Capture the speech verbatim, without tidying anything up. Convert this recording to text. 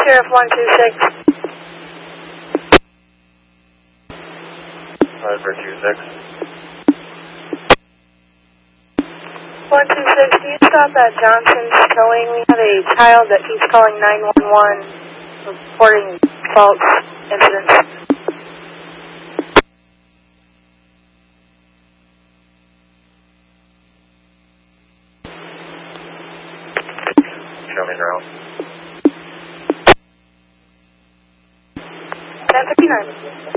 Sheriff one two six. five four two six. one two six, do you stop at Johnson's Towing? We have a child that keeps calling nine one one, reporting false incidents. Show me the route. ten fifty-nine.